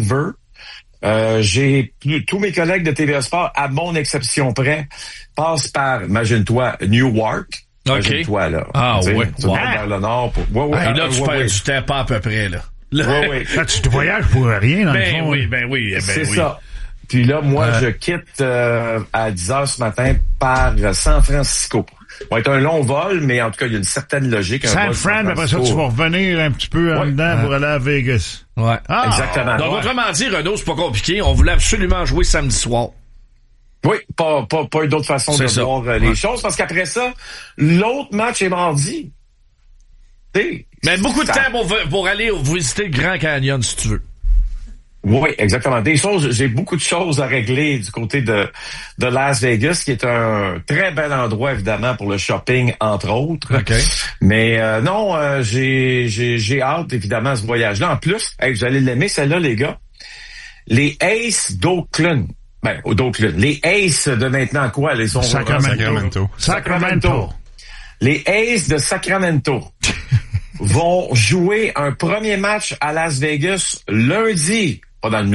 Denver. Tous mes collègues de TVA Sport, à mon exception près, passent par, imagine-toi, Newark. OK. Imagine-toi, là. Ah, tu sais, ouais. Tu vas vers le nord. Et là, tu perds du temps pas à peu près, là. Oui. Là, tu te voyages pour rien, dans le fond. Ben oui. C'est ça. Puis là, moi, je quitte à 10h ce matin par San Francisco. Ça va être un long vol, mais en tout cas, il y a une certaine logique. San Fran, après ça, tu vas revenir un petit peu en dedans pour aller à Vegas. Ouais. Ah, exactement. Donc, autrement dit, Renaud, c'est pas compliqué. On voulait absolument jouer samedi soir. Oui, pas une autre façon de voir les choses, parce qu'après ça, l'autre match est mardi. Mais beaucoup de temps pour aller visiter le Grand Canyon, si tu veux. Oui, exactement. J'ai beaucoup de choses à régler du côté de Las Vegas, qui est un très bel endroit, évidemment, pour le shopping, entre autres. Okay. Mais j'ai hâte, évidemment, à ce voyage-là. En plus, vous allez l'aimer, celle-là, les gars. Les Aces d'Oakland. D'Oakland. Les Aces de maintenant quoi? Les Sacramento. Les Aces de Sacramento vont jouer un premier match à Las Vegas lundi. Pas dans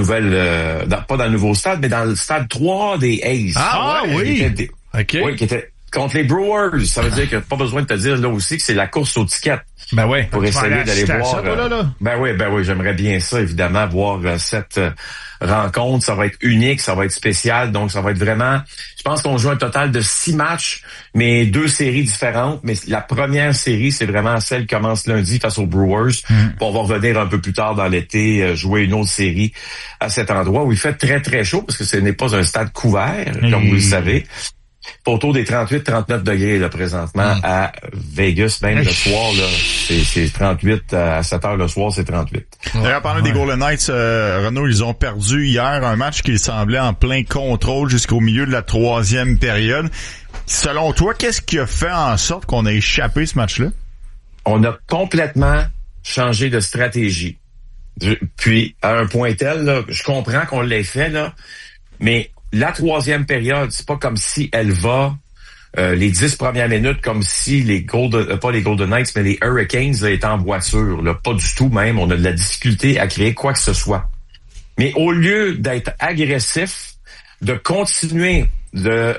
le nouveau stade, mais dans le stade 3 des Aces. Oui. Qui était contre les Brewers. Ça veut dire que pas besoin de te dire là aussi que c'est la course aux tickets. Ben oui. Pour essayer d'aller voir. Là. Ben oui, j'aimerais bien ça, évidemment, voir cette rencontre. Ça va être unique, ça va être spécial. Donc, ça va être vraiment... Je pense qu'on joue un total de 6 matchs, mais 2 séries différentes. Mais la première série, c'est vraiment celle qui commence lundi face aux Brewers. Puis on va revenir un peu plus tard dans l'été, jouer une autre série à cet endroit où il fait très, très chaud, parce que ce n'est pas un stade couvert, comme vous le savez. Autour des 38-39 degrés là, présentement à Vegas, même le soir, là, c'est 38 à 7 heures le soir, c'est 38. D'ailleurs, parlant des Golden Knights, Renaud, ils ont perdu hier un match qui semblait en plein contrôle jusqu'au milieu de la 3e période. Selon toi, qu'est-ce qui a fait en sorte qu'on a échappé ce match-là? On a complètement changé de stratégie. Puis, à un point tel, là, je comprends qu'on l'ait fait, là, mais la 3e période, c'est pas comme si elle va les 10 premières minutes comme si pas les Golden Knights, mais les Hurricanes là, étaient en voiture. Là. Pas du tout même. On a de la difficulté à créer quoi que ce soit. Mais au lieu d'être agressif, de continuer de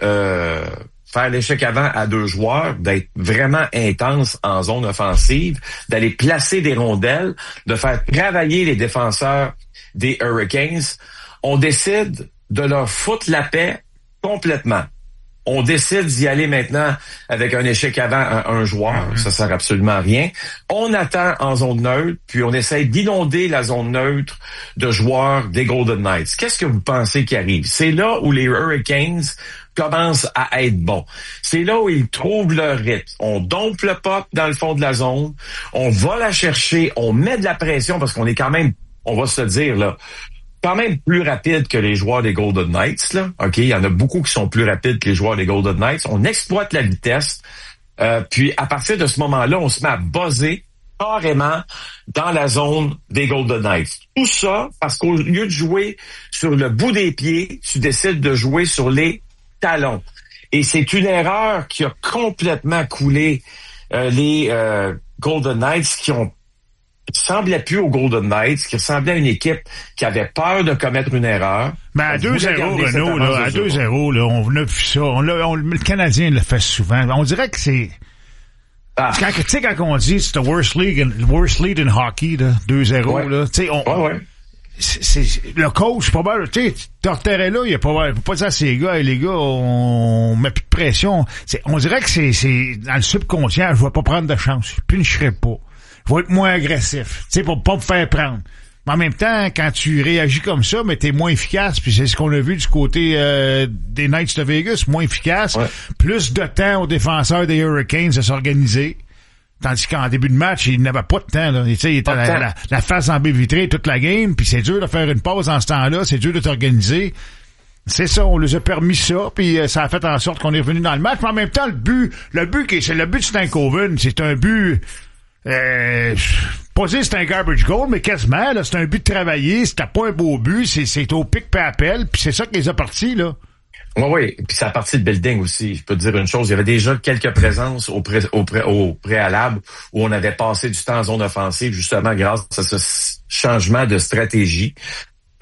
faire l'échec avant à 2 joueurs, d'être vraiment intense en zone offensive, d'aller placer des rondelles, de faire travailler les défenseurs des Hurricanes, on décide de leur foutre la paix complètement. On décide d'y aller maintenant avec un échec avant à un joueur. Ça sert absolument à rien. On attend en zone neutre, puis on essaie d'inonder la zone neutre de joueurs des Golden Knights. Qu'est-ce que vous pensez qui arrive? C'est là où les Hurricanes commencent à être bons. C'est là où ils trouvent leur rythme. On dompe le puck dans le fond de la zone. On va la chercher. On met de la pression parce qu'on est quand même, on va se dire, là, quand même plus rapide que les joueurs des Golden Knights, là. OK, il y en a beaucoup qui sont plus rapides que les joueurs des Golden Knights. On exploite la vitesse. Puis, à partir de ce moment-là, on se met à buzzer carrément dans la zone des Golden Knights. Tout ça parce qu'au lieu de jouer sur le bout des pieds, tu décides de jouer sur les talons. Et c'est une erreur qui a complètement coulé les Golden Knights qui ressemblait plus aux Golden Knights, qui ressemblait à une équipe qui avait peur de commettre une erreur. Mais à 2-0, Renaud, là, à 2-0, là, on a vu ça. Le Canadien le fait souvent. On dirait que c'est... Quand on dit c'est the worst league in hockey, là, 2-0, là, tu sais, c'est le coach, pas mal, tu sais, Tortorella, il faut pas dire à ces gars, les gars, on met plus de pression. On dirait que c'est dans le subconscient, je vais pas prendre de chance. Je punicherai pas. Je vais être moins agressif, tu sais, pour pas me faire prendre. Mais en même temps, quand tu réagis comme ça, mais t'es moins efficace, puis c'est ce qu'on a vu du côté des Knights de Vegas, moins efficace, plus de temps aux défenseurs des Hurricanes de s'organiser. Tandis qu'en début de match, il n'avait pas de temps, là. Tu sais, il était la face en baie vitrée toute la game, puis c'est dur de faire une pause en ce temps-là, c'est dur de t'organiser. C'est ça, on les a permis ça, puis ça a fait en sorte qu'on est revenu dans le match. Mais en même temps, le but c'est le but de Stankoven, c'est un but... pas dire c'est un garbage goal, mais quasiment, là, c'est un but de travailler, c'était pas un beau but, c'est au pic peu appel, puis c'est ça qui les a partis, là. Oui, puis c'est à partir de building aussi. Je peux te dire une chose, il y avait déjà quelques présences au préalable où on avait passé du temps en zone offensive, justement grâce à ce changement de stratégie.